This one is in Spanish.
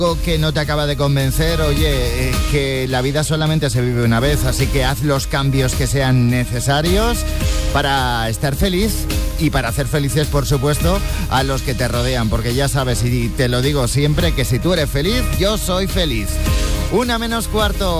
que no te acaba de convencer, oye, que la vida solamente se vive una vez, así que haz los cambios que sean necesarios para estar feliz y para hacer felices, por supuesto, a los que te rodean, porque ya sabes, y te lo digo siempre, que si tú eres feliz, yo soy feliz. 1:45.